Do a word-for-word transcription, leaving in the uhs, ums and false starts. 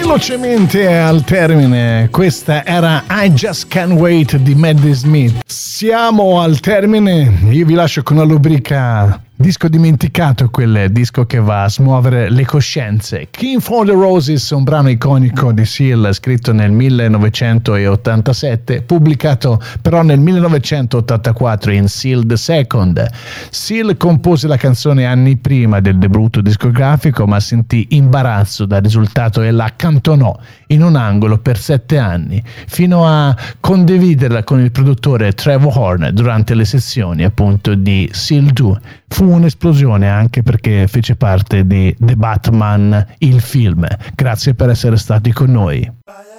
Velocemente al termine, questa era I Just Can't Wait di Maddie Smith. Siamo al termine, io vi lascio con una rubrica disco dimenticato, quel disco che va a smuovere le coscienze. King for the Roses, un brano iconico di Seal scritto nel millenovecentottantasette, pubblicato però nel millenovecentottantaquattro in Seal the Second. Seal compose la canzone anni prima del debutto discografico, ma sentì imbarazzo dal risultato e la accantonò in un angolo per sette anni, fino a condividerla con il produttore Trevor Horn durante le sessioni appunto di Seal due. Fu un'esplosione anche perché fece parte di The Batman, il film. Grazie per essere stati con noi.